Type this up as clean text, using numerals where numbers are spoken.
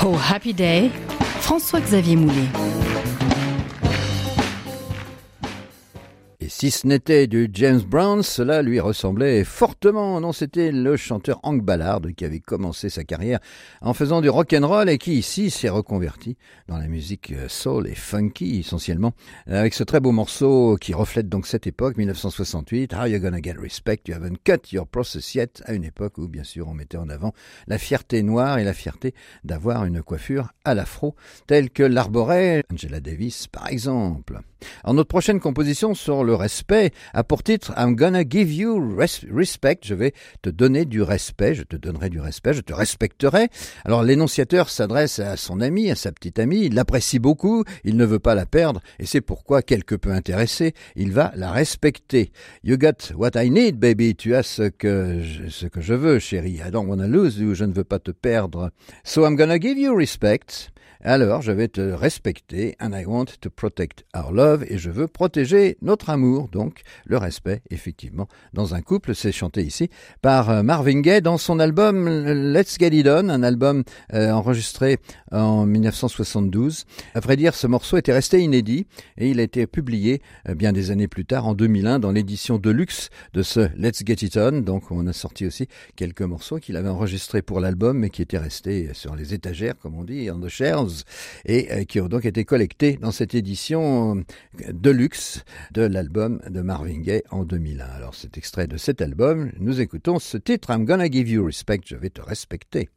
Oh Happy Day, François-Xavier Moulet. Et si ce n'était du James Brown, cela lui ressemblait fortement. Non, c'était le chanteur Hank Ballard qui avait commencé sa carrière en faisant du rock'n'roll et qui ici s'est reconverti dans la musique soul et funky essentiellement, avec ce très beau morceau qui reflète donc cette époque, 1968, How You Gonna Get Respect, You Haven't Cut Your Process Yet, à une époque où bien sûr on mettait en avant la fierté noire et la fierté d'avoir une coiffure à l'afro, telle que l'arborait Angela Davis par exemple. Alors notre prochaine composition sur le respect a pour titre I'm Gonna Give You Respect. Je vais te donner du respect, je te donnerai du respect, je te respecterai. Alors l'énonciateur s'adresse à son ami, à sa petite amie, il l'apprécie beaucoup, il ne veut pas la perdre et c'est pourquoi, quelque peu intéressé, il va la respecter. You got what I need, baby, tu as ce que je veux, chérie. I don't wanna lose you, je ne veux pas te perdre. So I'm gonna give you respect. Alors, je vais te respecter, and I want to protect our love, et je veux protéger notre amour, donc le respect, effectivement, dans un couple. C'est chanté ici par Marvin Gaye dans son album Let's Get It On, un album enregistré en 1972. À vrai dire, ce morceau était resté inédit, et il a été publié bien des années plus tard, en 2001, dans l'édition de luxe de ce Let's Get It On. Donc, on a sorti aussi quelques morceaux qu'il avait enregistrés pour l'album, mais qui étaient restés sur les étagères, comme on dit, on the shelves, et qui ont donc été collectés dans cette édition de luxe de l'album de Marvin Gaye en 2001. Alors cet extrait de cet album, nous écoutons ce titre I'm Gonna Give You Respect, je vais te respecter.